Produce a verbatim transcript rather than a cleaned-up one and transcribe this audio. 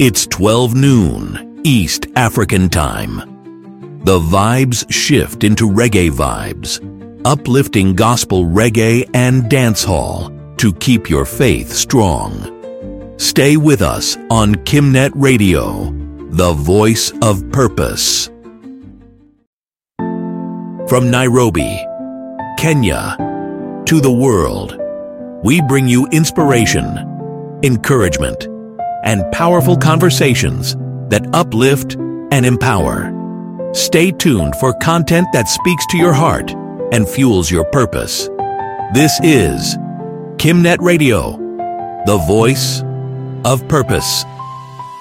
It's twelve noon, East African time. The vibes shift into reggae vibes, uplifting gospel reggae and dancehall to keep your faith strong. Stay with us on Kimnet Radio, the voice of purpose. From Nairobi, Kenya, to the world, we bring you inspiration, encouragement, and powerful conversations that uplift and empower. Stay tuned for content that speaks to your heart and fuels your purpose. This is Kimnet Radio, the voice of purpose.